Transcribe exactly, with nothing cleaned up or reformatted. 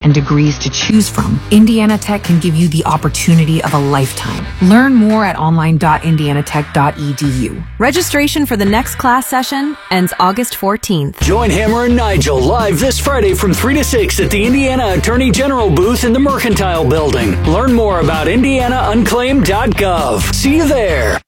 and degrees to choose from, Indiana Tech can give you the opportunity of a lifetime. Learn more at online dot indiana tech dot e d u. Registration for the next class session ends August fourteenth. Join Hammer and Nigel live this Friday from three to six at the Indiana Attorney General booth in the Mercantile Building. Learn more about indiana unclaimed dot gov. See you there.